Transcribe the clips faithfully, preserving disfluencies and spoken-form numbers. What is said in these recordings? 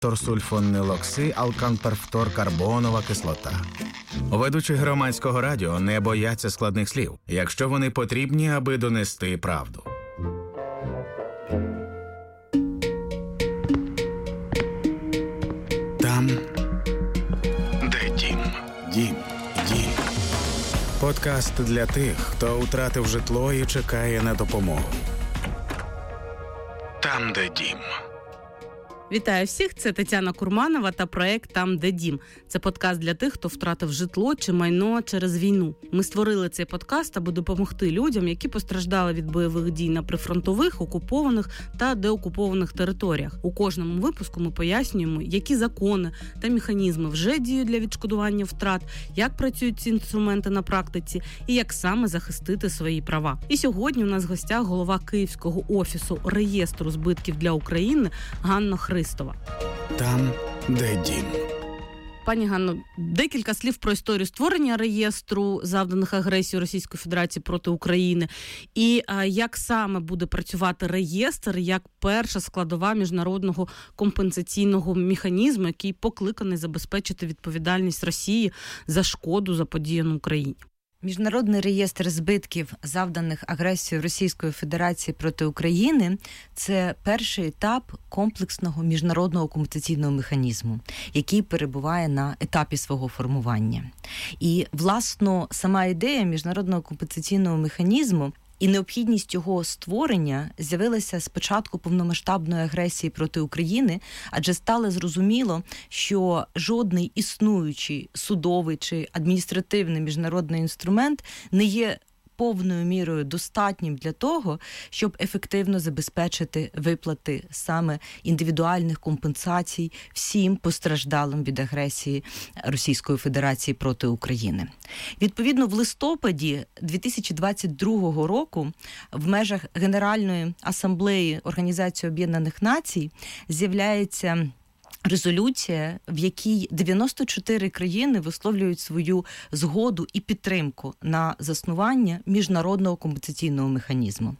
торсульфонилокси, алканперфторкарбонова кислота. Ведучі громадського радіо не бояться складних слів, якщо вони потрібні, аби донести правду. Там, де дім. Дім. Дім. Подкаст для тих, хто втратив житло і чекає на допомогу. Там, де дім. Вітаю всіх, це Тетяна Курманова та проект «Там, де дім». Це подкаст для тих, хто втратив житло чи майно через війну. Ми створили цей подкаст, аби допомогти людям, які постраждали від бойових дій на прифронтових, окупованих та деокупованих територіях. У кожному випуску ми пояснюємо, які закони та механізми вже діють для відшкодування втрат, як працюють ці інструменти на практиці і як саме захистити свої права. І сьогодні у нас в гостях голова Київського офісу реєстру збитків для України Ганна Христова. Там, де дім. Пані Ганно, декілька слів про історію створення реєстру завданих агресією Російської Федерації проти України і а, як саме буде працювати реєстр як перша складова міжнародного компенсаційного механізму, який покликаний забезпечити відповідальність Росії за шкоду, заподіяну Україні. Міжнародний реєстр збитків, завданих агресією Російської Федерації проти України – це перший етап комплексного міжнародного компенсаційного механізму, який перебуває на етапі свого формування. І, власно, сама ідея міжнародного компенсаційного механізму і необхідність його створення з'явилася з початку повномасштабної агресії проти України, адже стало зрозуміло, що жодний існуючий судовий чи адміністративний міжнародний інструмент не є повною мірою достатнім для того, щоб ефективно забезпечити виплати саме індивідуальних компенсацій всім постраждалим від агресії Російської Федерації проти України. Відповідно, в листопаді дві тисячі двадцять другого року в межах Генеральної асамблеї Організації Об'єднаних Націй з'являється резолюція, в якій дев'яносто чотири країни висловлюють свою згоду і підтримку на заснування міжнародного компенсаційного механізму.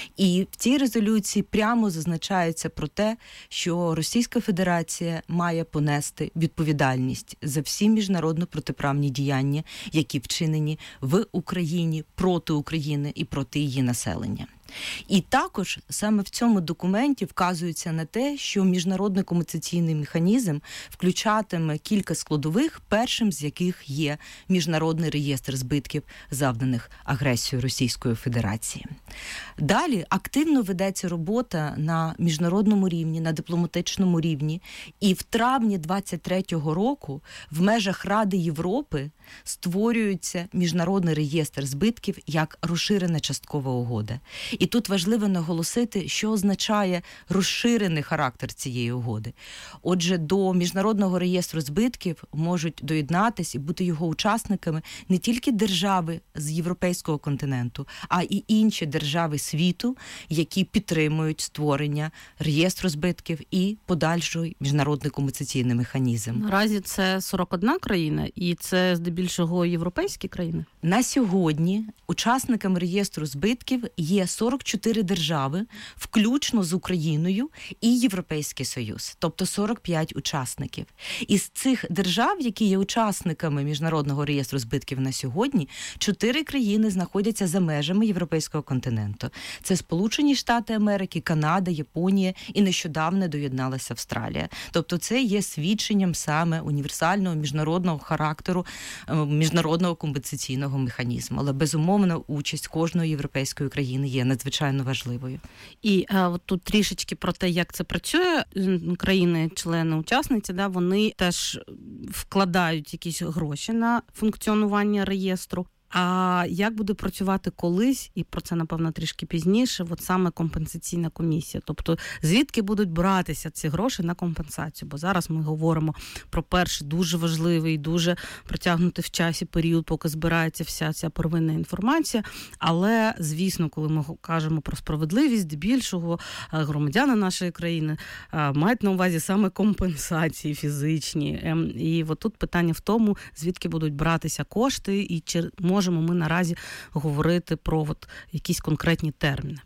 І в цій резолюції прямо зазначається про те, що Російська Федерація має понести відповідальність за всі міжнародно протиправні діяння, які вчинені в Україні, проти України і проти її населення. І також саме в цьому документі вказується на те, що міжнародний компенсаційний механізм включатиме кілька складових, першим з яких є міжнародний реєстр збитків, завданих агресією Російської Федерації. Далі активно ведеться робота на міжнародному рівні, на дипломатичному рівні, і в травні двадцять третього року в межах Ради Європи створюється міжнародний реєстр збитків як розширена часткова угода. І тут важливо наголосити, що означає розширений характер цієї угоди. Отже, до міжнародного реєстру збитків можуть доєднатись і бути його учасниками не тільки держави з європейського континенту, а і інші держави світу, які підтримують створення реєстру збитків і подальший міжнародний компенсаційний механізм. Наразі це сорок одна країна, і це здебільшого європейські країни? На сьогодні учасниками реєстру збитків є сорок чотири держави, включно з Україною і Європейський Союз, тобто сорок п'ять учасників. Із цих держав, які є учасниками Міжнародного реєстру збитків на сьогодні, чотири країни знаходяться за межами Європейського континенту. Це Сполучені Штати Америки, Канада, Японія і нещодавно доєдналася Австралія. Тобто це є свідченням саме універсального міжнародного характеру міжнародного компенсаційного механізму. Але, безумовно, участь кожної європейської країни є надзвичайно важливою. І а, от тут трішечки про те, як це працює. Країни-члени, учасниці, да, вони теж вкладають якісь гроші на функціонування реєстру. А як буде працювати колись, і про це, напевно, трішки пізніше, от саме компенсаційна комісія? Тобто, звідки будуть братися ці гроші на компенсацію? Бо зараз ми говоримо про перший дуже важливий, дуже протягнутий в часі період, поки збирається вся ця первинна інформація. Але, звісно, коли ми кажемо про справедливість, здебільшого громадяни нашої країни мають на увазі саме компенсації фізичні. І от тут питання в тому, звідки будуть братися кошти, і чи можемо ми наразі говорити про от якісь конкретні терміни.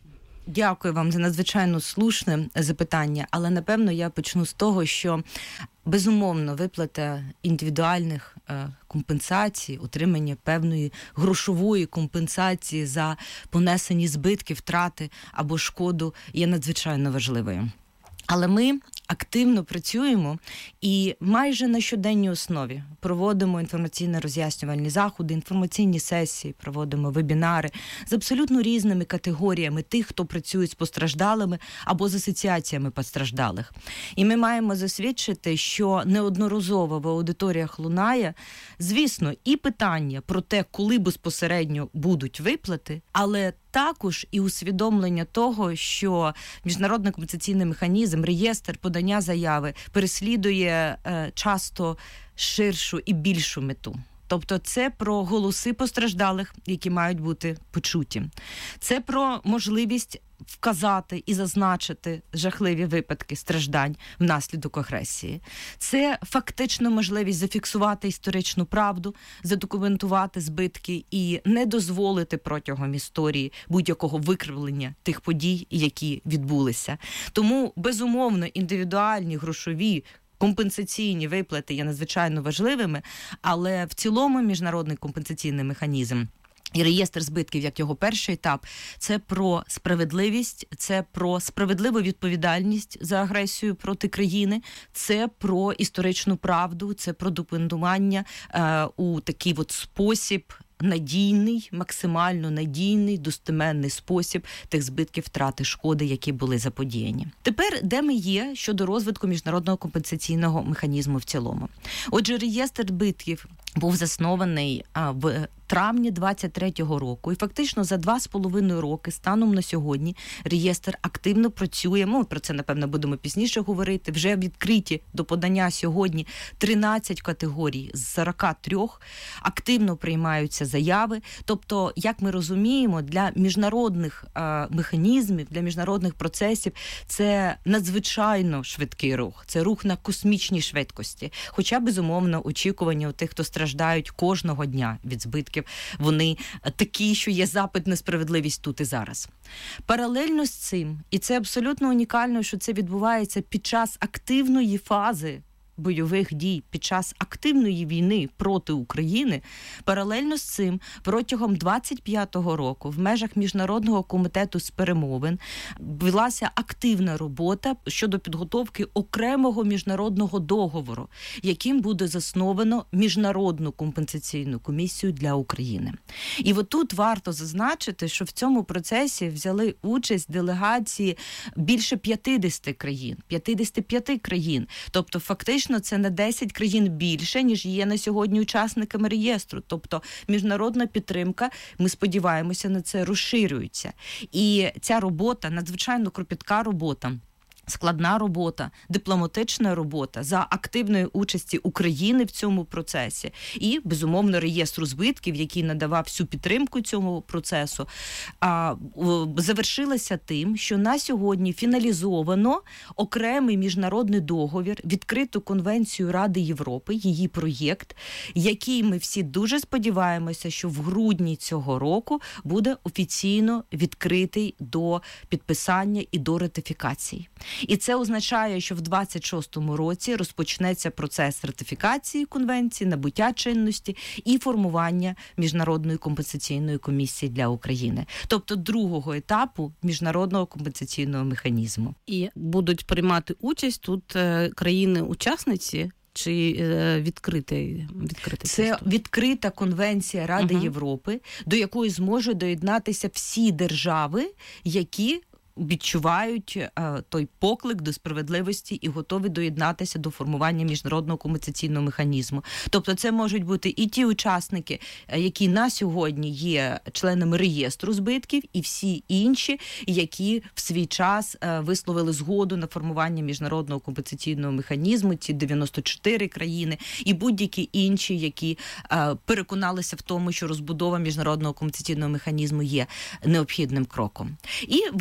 Дякую вам за надзвичайно слушне запитання, але, напевно, я почну з того, що безумовно виплата індивідуальних е, компенсацій, отримання певної грошової компенсації за понесені збитки, втрати або шкоду є надзвичайно важливою. Але ми активно працюємо і майже на щоденній основі проводимо інформаційно-роз'яснювальні заходи, інформаційні сесії, проводимо вебінари з абсолютно різними категоріями тих, хто працює з постраждалими або з асоціаціями постраждалих. І ми маємо засвідчити, що неодноразово в аудиторіях лунає, звісно, і питання про те, коли безпосередньо будуть виплати, але також і усвідомлення того, що міжнародний компенсаційний механізм, реєстр подання заяви переслідує е, часто ширшу і більшу мету. Тобто це про голоси постраждалих, які мають бути почуті. Це про можливість вказати і зазначити жахливі випадки страждань внаслідок агресії. Це фактично можливість зафіксувати історичну правду, задокументувати збитки і не дозволити протягом історії будь-якого викривлення тих подій, які відбулися. Тому, безумовно, індивідуальні грошові компенсаційні виплати є надзвичайно важливими, але в цілому міжнародний компенсаційний механізм і реєстр збитків, як його перший етап, це про справедливість, це про справедливу відповідальність за агресію проти країни, це про історичну правду, це про документування е, у такий от спосіб, надійний, максимально надійний, достеменний спосіб тих збитків, втрати, шкоди, які були заподіяні. Тепер, де ми є щодо розвитку міжнародного компенсаційного механізму в цілому? Отже, реєстр збитків був заснований а, в травні двадцять третього року, і фактично за два з половиною роки станом на сьогодні реєстр активно працює. Ми про це, напевно, будемо пізніше говорити. Вже відкриті до подання сьогодні тринадцять категорій з сорока трьох, активно приймаються заяви. Тобто, як ми розуміємо, для міжнародних е, механізмів, для міжнародних процесів це надзвичайно швидкий рух. Це рух на космічній швидкості. Хоча, безумовно, очікування у тих, хто страждають кожного дня від збитків, вони такі, що є запит на справедливість тут і зараз. Паралельно з цим, і це абсолютно унікально, що це відбувається під час активної фази бойових дій, під час активної війни проти України, паралельно з цим протягом двадцять п'ятого року в межах Міжнародного комітету з перемовин велася активна робота щодо підготовки окремого міжнародного договору, яким буде засновано Міжнародну компенсаційну комісію для України. І от тут варто зазначити, що в цьому процесі взяли участь делегації більше п'ятдесят країн, п'ятдесят п'ять країн, тобто фактично це на десять країн більше, ніж є на сьогодні учасниками реєстру. Тобто міжнародна підтримка, ми сподіваємося, на це розширюється. І ця робота, надзвичайно кропітка робота, складна робота, дипломатична робота за активної участі України в цьому процесі і, безумовно, реєстру збитків, який надавав всю підтримку цьому процесу, а, завершилася тим, що на сьогодні фіналізовано окремий міжнародний договір, відкриту конвенцію Ради Європи, її проєкт, який ми всі дуже сподіваємося, що в грудні цього року буде офіційно відкритий до підписання і до ратифікації. І це означає, що в двадцять шостому році розпочнеться процес ратифікації конвенції, набуття чинності і формування Міжнародної компенсаційної комісії для України. Тобто другого етапу Міжнародного компенсаційного механізму. І будуть приймати участь тут країни-учасниці, чи відкритий, відкритий Це просто? Відкрита конвенція Ради угу. Європи, до якої зможуть доєднатися всі держави, які відчувають е, той поклик до справедливості і готові доєднатися до формування міжнародного компенсаційного механізму. Тобто це можуть бути і ті учасники, які на сьогодні є членами реєстру збитків, і всі інші, які в свій час е, висловили згоду на формування міжнародного компенсаційного механізму, ці дев'яносто чотири країни, і будь-які інші, які е, переконалися в тому, що розбудова міжнародного компенсаційного механізму є необхідним кроком. І ви справедливо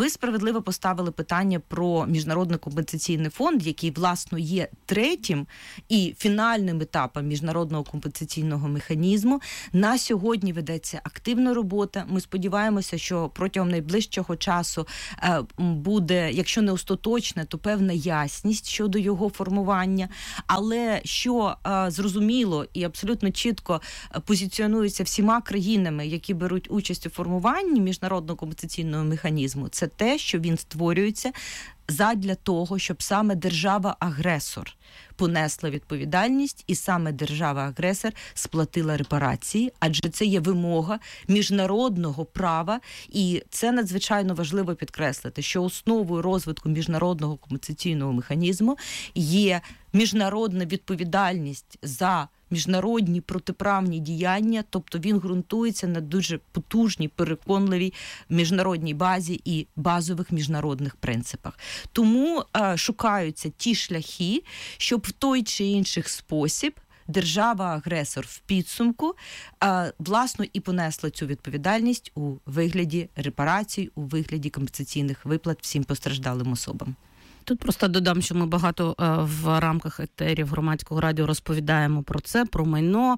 важливо поставили питання про Міжнародний компенсаційний фонд, який, власне, є третім і фінальним етапом Міжнародного компенсаційного механізму. На сьогодні ведеться активна робота. Ми сподіваємося, що протягом найближчого часу буде, якщо не остаточне, то певна ясність щодо його формування. Але що зрозуміло і абсолютно чітко позиціонується всіма країнами, які беруть участь у формуванні Міжнародного компенсаційного механізму, це те, що він створюється задля того, щоб саме держава-агресор понесла відповідальність і саме держава-агресор сплатила репарації, адже це є вимога міжнародного права, і це надзвичайно важливо підкреслити, що основою розвитку Міжнародного компенсаційного механізму є міжнародна відповідальність за міжнародні протиправні діяння, тобто він ґрунтується на дуже потужній, переконливій міжнародній базі і базових міжнародних принципах. Тому е, шукаються ті шляхи, щоб в той чи інший спосіб держава-агресор в підсумку е, власно і понесла цю відповідальність у вигляді репарацій, у вигляді компенсаційних виплат всім постраждалим особам. Тут просто додам, що ми багато в рамках етерів громадського радіо розповідаємо про це, про майно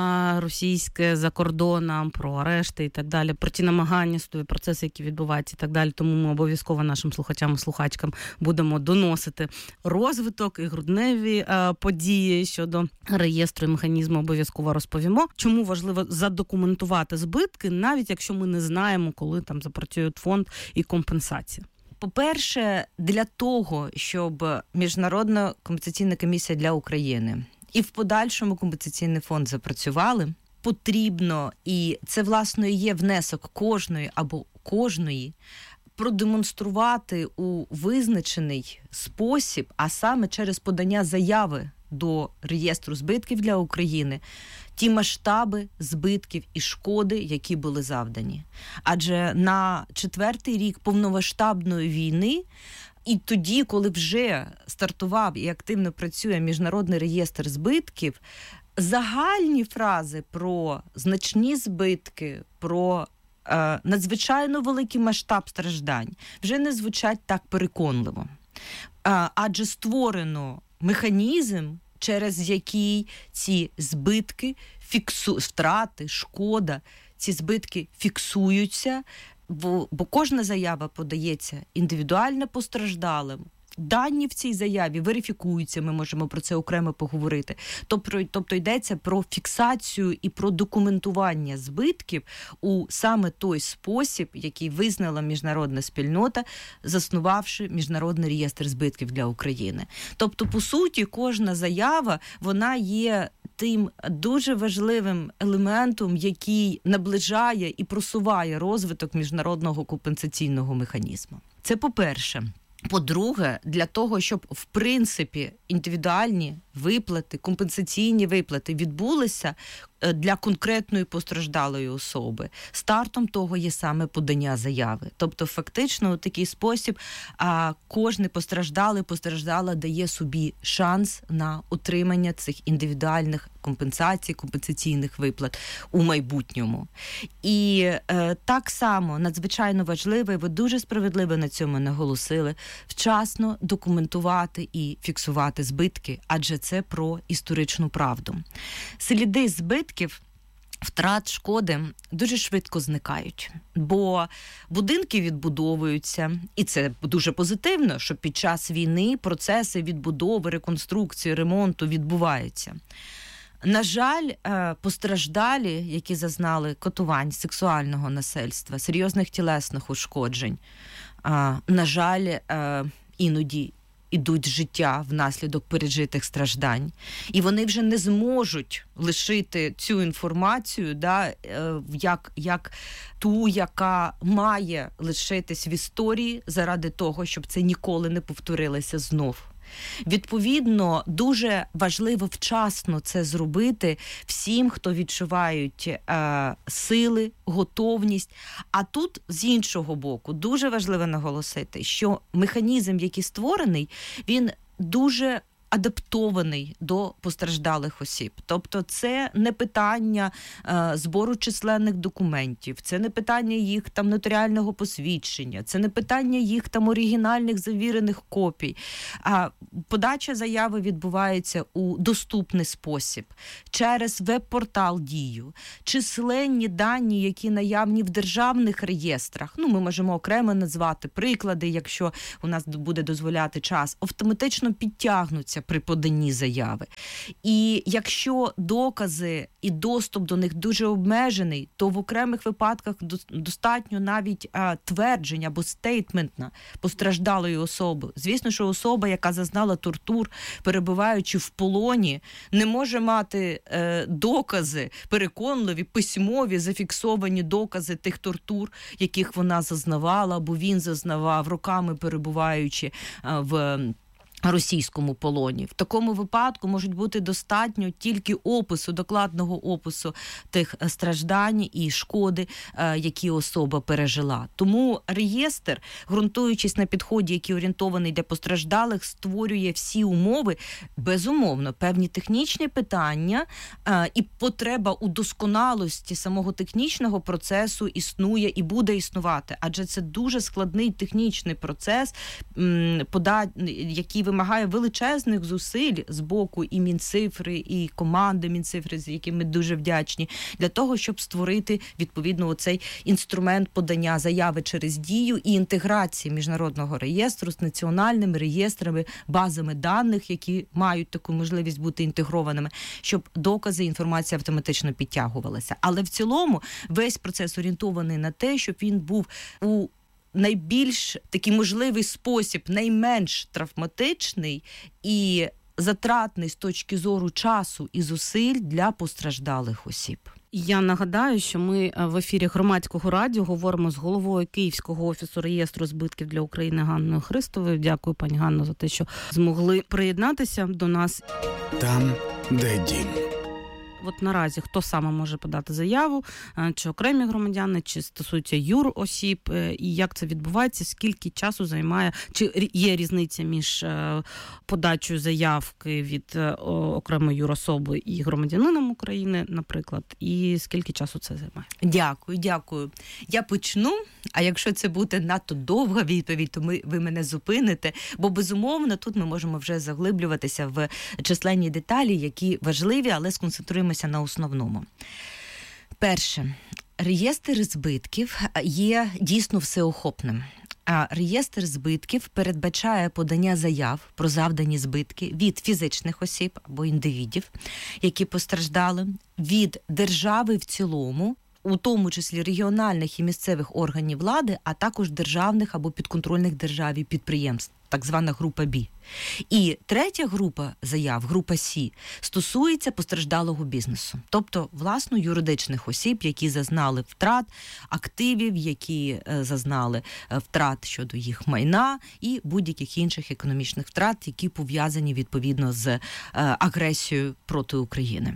російське за кордоном, про арешти і так далі, про ті намагання, судові процеси, які відбуваються і так далі. Тому ми обов'язково нашим слухачам і слухачкам будемо доносити розвиток і грудневі події щодо реєстру і механізму обов'язково розповімо. Чому важливо задокументувати збитки, навіть якщо ми не знаємо, коли там запрацює фонд і компенсація. По-перше, для того, щоб Міжнародна компенсаційна комісія для України і в подальшому компенсаційний фонд запрацювали, потрібно, і це, власне, є внесок кожної або кожної, продемонструвати у визначений спосіб, а саме через подання заяви до реєстру збитків для України, ті масштаби збитків і шкоди, які були завдані. Адже на четвертий рік повномасштабної війни, і тоді, коли вже стартував і активно працює Міжнародний реєстр збитків, загальні фрази про значні збитки, про е, надзвичайно великий масштаб страждань вже не звучать так переконливо. Е, адже створено механізм, через який ці збитки, фіксу... втрати, шкода, ці збитки фіксуються, бо, бо кожна заява подається індивідуально постраждалим. Дані в цій заяві верифікуються, ми можемо про це окремо поговорити. Тобто, тобто йдеться про фіксацію і про документування збитків у саме той спосіб, який визнала міжнародна спільнота, заснувавши Міжнародний реєстр збитків для України. Тобто, по суті, кожна заява, вона є тим дуже важливим елементом, який наближає і просуває розвиток Міжнародного компенсаційного механізму. Це по-перше. По-друге, для того, щоб, в принципі, індивідуальні виплати, компенсаційні виплати відбулися для конкретної постраждалої особи, стартом того є саме подання заяви. Тобто, фактично, у такий спосіб а, кожний постраждалий, постраждала дає собі шанс на отримання цих індивідуальних компенсацій, компенсаційних виплат у майбутньому. І е, так само надзвичайно важливо, і ви дуже справедливо на цьому наголосили, вчасно документувати і фіксувати збитки, адже це про історичну правду. Сліди збитків, втрат, шкоди дуже швидко зникають, бо будинки відбудовуються, і це дуже позитивно, що під час війни процеси відбудови, реконструкції, ремонту відбуваються. На жаль, постраждалі, які зазнали катувань сексуального насильства, серйозних тілесних ушкоджень, на жаль, іноді ідуть з життя внаслідок пережитих страждань. І вони вже не зможуть лишити цю інформацію, да, як, як ту, яка має лишитись в історії заради того, щоб це ніколи не повторилося знов. Відповідно, дуже важливо вчасно це зробити всім, хто відчувають е, сили, готовність. А тут, з іншого боку, дуже важливо наголосити, що механізм, який створений, він дуже адаптований до постраждалих осіб. Тобто це не питання е, збору численних документів, це не питання їх там нотаріального посвідчення, це не питання їх там оригінальних завірених копій. А подача заяви відбувається у доступний спосіб через веб-портал «Дію». Численні дані, які наявні в державних реєстрах, ну ми можемо окремо назвати приклади, якщо у нас буде дозволяти час, автоматично підтягнуться при поданні заяви. І якщо докази і доступ до них дуже обмежений, то в окремих випадках достатньо навіть а, твердження або стейтмента постраждалої особи. Звісно, що особа, яка зазнала тортур, перебуваючи в полоні, не може мати е, докази, переконливі, письмові, зафіксовані докази тих тортур, яких вона зазнавала, або він зазнавав, роками перебуваючи е, в російському полоні. В такому випадку можуть бути достатньо тільки опису, докладного опису тих страждань і шкоди, які особа пережила. Тому реєстр, ґрунтуючись на підході, який орієнтований для постраждалих, створює всі умови, безумовно, певні технічні питання і потреба у досконалості самого технічного процесу існує і буде існувати. Адже це дуже складний технічний процес, який вимагає величезних зусиль з боку і Мінцифри, і команди Мінцифри, з якими ми дуже вдячні, для того, щоб створити, відповідно, оцей інструмент подання заяви через Дію і інтеграції міжнародного реєстру з національними реєстрами, базами даних, які мають таку можливість бути інтегрованими, щоб докази і інформація автоматично підтягувалася. Але в цілому весь процес орієнтований на те, щоб він був у найбільш такий можливий спосіб, найменш травматичний і затратний з точки зору часу і зусиль для постраждалих осіб. Я нагадаю, що ми в ефірі Громадського радіо говоримо з головою Київського офісу реєстру збитків для України Ганною Христовою. Дякую, пані Ганно, за те, що змогли приєднатися до нас. Там, де дім. От наразі хто саме може подати заяву, чи окремі громадяни, чи стосується юросіб, і як це відбувається, скільки часу займає, чи є різниця між подачею заявки від окремої юрособи і громадянином України, наприклад, і скільки часу це займає? Дякую, дякую. Я почну, а якщо це буде надто довга відповідь, то ми, ви мене зупините, бо, безумовно, тут ми можемо вже заглиблюватися в численні деталі, які важливі, але сконцентруємося на основному. Перше. Реєстр збитків є дійсно всеохопним. А реєстр збитків передбачає подання заяв про завдані збитки від фізичних осіб або індивідів, які постраждали, від держави в цілому, у тому числі регіональних і місцевих органів влади, а також державних або підконтрольних державі підприємств, так звана група Б. І третя група заяв, група С, стосується постраждалого бізнесу, тобто, власно, юридичних осіб, які зазнали втрат, активів, які е, зазнали е, втрат щодо їх майна і будь-яких інших економічних втрат, які пов'язані, відповідно, з е, агресією проти України.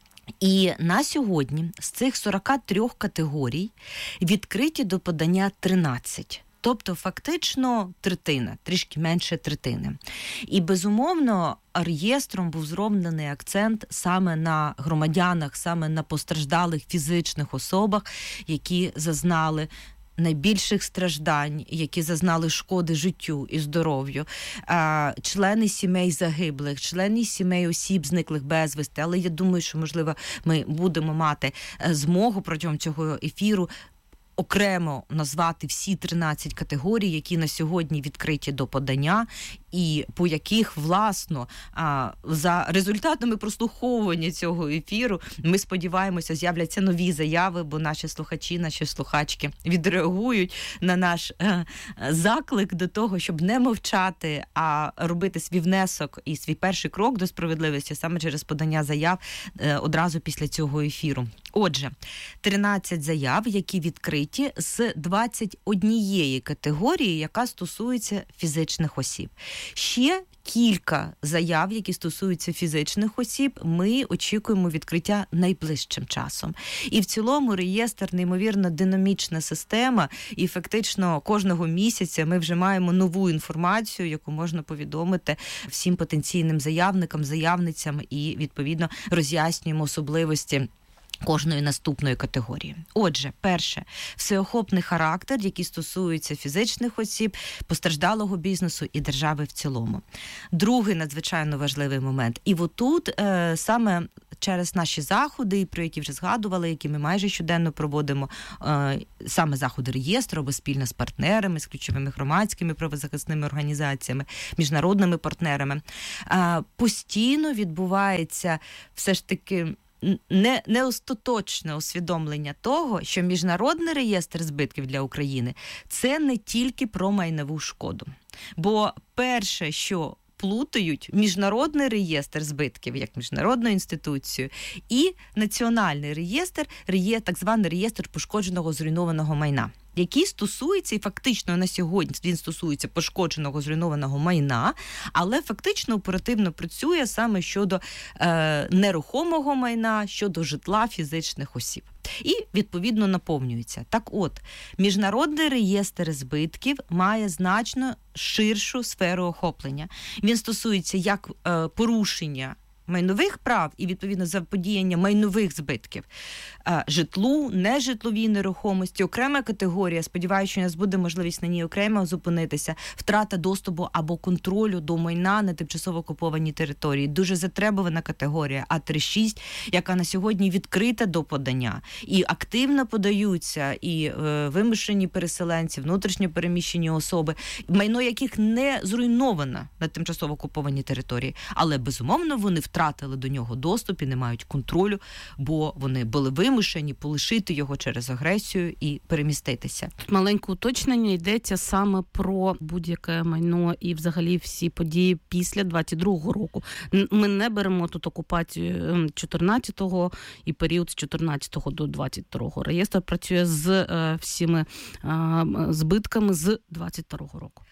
І на сьогодні з цих сорок три категорій відкриті до подання тринадцять. Тобто, фактично, третина, трішки менше третини. І, безумовно, реєстром був зроблений акцент саме на громадянах, саме на постраждалих фізичних особах, які зазнали найбільших страждань, які зазнали шкоди життю і здоров'ю, члени сімей загиблих, члени сімей осіб, зниклих безвісти. Але я думаю, що, можливо, ми будемо мати змогу протягом цього ефіру окремо назвати всі тринадцять категорій, які на сьогодні відкриті до подання, і по яких, власно, за результатами прослуховування цього ефіру, ми сподіваємося, з'являться нові заяви, бо наші слухачі, наші слухачки відреагують на наш заклик до того, щоб не мовчати, а робити свій внесок і свій перший крок до справедливості саме через подання заяв одразу після цього ефіру. Отже, тринадцять заяв, які відкриті закриті з двадцять однієї категорії, яка стосується фізичних осіб. Ще кілька заяв, які стосуються фізичних осіб, ми очікуємо відкриття найближчим часом. І в цілому реєстр неймовірно динамічна система, і фактично кожного місяця ми вже маємо нову інформацію, яку можна повідомити всім потенційним заявникам, заявницям і, відповідно, роз'яснюємо особливості кожної наступної категорії. Отже, перше, всеохопний характер, який стосується фізичних осіб, постраждалого бізнесу і держави в цілому. Другий надзвичайно важливий момент. І отут е, саме через наші заходи, про які вже згадували, які ми майже щоденно проводимо, е, саме заходи реєстру або спільно з партнерами, з ключовими громадськими правозахисними організаціями, міжнародними партнерами, е, постійно відбувається все ж таки Не, не остаточне усвідомлення того, що міжнародний реєстр збитків для України – це не тільки про майнову шкоду. Бо перше, що плутають міжнародний реєстр збитків, як міжнародну інституцію, і національний реєстр, так званий реєстр пошкодженого зруйнованого майна, який стосується, і фактично на сьогодні він стосується пошкодженого зруйнованого майна, але фактично оперативно працює саме щодо е, нерухомого майна, щодо житла фізичних осіб. І, відповідно, наповнюється. Так от, міжнародний реєстр збитків має значно ширшу сферу охоплення. Він стосується як е, порушення майнових прав і, відповідно, заподіяння майнових збитків житлу, нежитловій нерухомості, окрема категорія, сподіваюся, що у нас буде можливість на ній окремо зупинитися, втрата доступу або контролю до майна на тимчасово окупованій території. Дуже затребувана категорія А тридцять шість, яка на сьогодні відкрита до подання. І активно подаються і е, вимушені переселенці, внутрішньо переміщені особи, майно яких не зруйновано на тимчасово окупованій території, але, безумовно, вони втратили до нього доступ і не мають контролю, бо вони були вимушені полишити його через агресію і переміститися. Маленьке уточнення, йдеться саме про будь-яке майно і взагалі всі події після двадцять другого року. Ми не беремо тут окупацію чотирнадцятого і період з чотирнадцятого до двадцять другого. Реєстр працює з е, всіми е, збитками з двадцять другого року.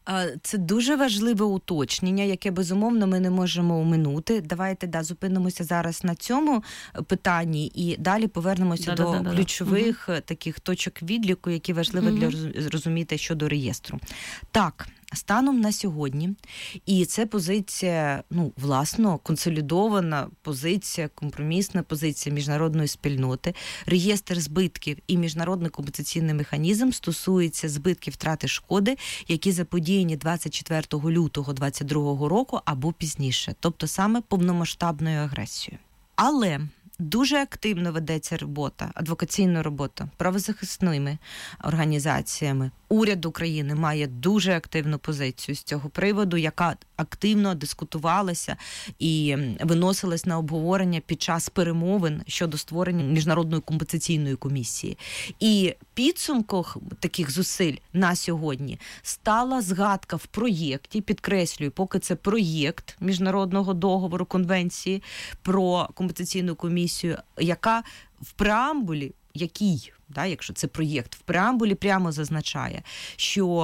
Це дуже важливе уточнення, яке, безумовно, ми не можемо оминути. Давайте, да, зупинимося зараз на цьому питанні і далі повернемося да, до да, да, ключових да. таких точок відліку, які важливо угу. для зрозуміти щодо реєстру. Так, станом на сьогодні, і це позиція, ну, власно, консолідована позиція, компромісна позиція міжнародної спільноти, реєстр збитків і міжнародний компенсаційний механізм стосується збитків втрати шкоди, які заподіяні двадцять четвертого лютого двадцять другого року або пізніше, тобто саме повномасштабною агресією. Але дуже активно ведеться робота, адвокаційна робота правозахисними організаціями. Уряд України має дуже активну позицію з цього приводу, яка активно дискутувалася і виносилась на обговорення під час перемовин щодо створення міжнародної компенсаційної комісії. І підсумком таких зусиль на сьогодні стала згадка в проєкті, підкреслюю, поки це проєкт міжнародного договору, конвенції про компенсаційну комісію, яка в преамбулі, який, да, якщо це проєкт, в преамбулі прямо зазначає, що,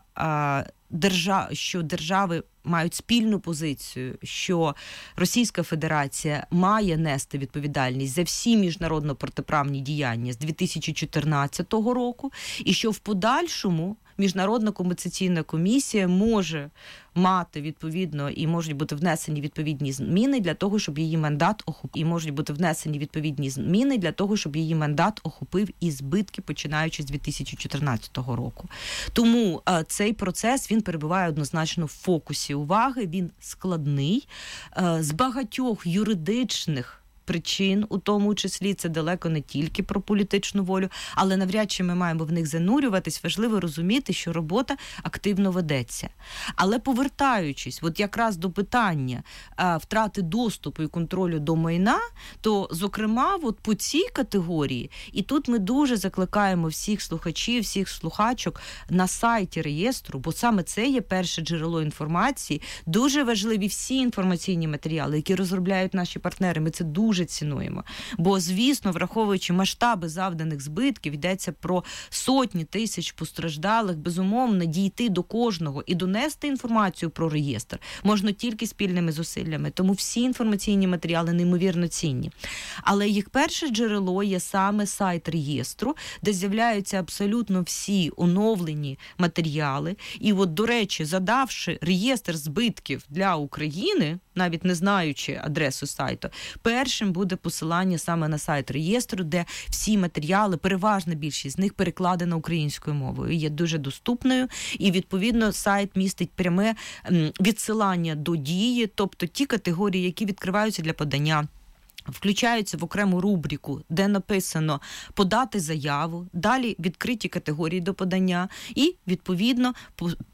а, держа, що держави мають спільну позицію, що Російська Федерація має нести відповідальність за всі міжнародно-протиправні діяння з дві тисячі чотирнадцятого року, і що в подальшому Міжнародна компенсаційна комісія може мати відповідно і можуть бути внесені відповідні зміни для того, щоб її мандат охопив, і можуть бути внесені відповідні зміни для того, щоб її мандат охопив і збитки, починаючи з дві тисячі чотирнадцятого року. Тому а, цей процес, він перебуває однозначно в фокусі уваги, він складний, а, з багатьох юридичних причин, у тому числі, це далеко не тільки про політичну волю, але навряд чи ми маємо в них занурюватись. Важливо розуміти, що робота активно ведеться. Але повертаючись от якраз до питання а, втрати доступу і контролю до майна, то, зокрема, от по цій категорії, і тут ми дуже закликаємо всіх слухачів, всіх слухачок на сайті реєстру, бо саме це є перше джерело інформації, дуже важливі всі інформаційні матеріали, які розробляють наші партнери, ми це дуже дуже цінуємо. Бо, звісно, враховуючи масштаби завданих збитків, йдеться про сотні тисяч постраждалих, безумовно, дійти до кожного і донести інформацію про реєстр можна тільки спільними зусиллями. Тому всі інформаційні матеріали неймовірно цінні. Але їх перше джерело є саме сайт реєстру, де з'являються абсолютно всі оновлені матеріали. І от, до речі, задавши реєстр збитків для України, навіть не знаючи адресу сайту, першим буде посилання саме на сайт реєстру, де всі матеріали, переважна більшість з них перекладена українською мовою, є дуже доступною, і, відповідно, сайт містить пряме відсилання до дії, тобто ті категорії, які відкриваються для подання, включаються в окрему рубрику, де написано «подати заяву», далі відкриті категорії до подання і, відповідно,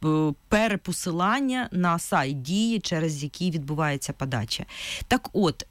перепосилання на сайт дії, через який відбувається подача. Так от,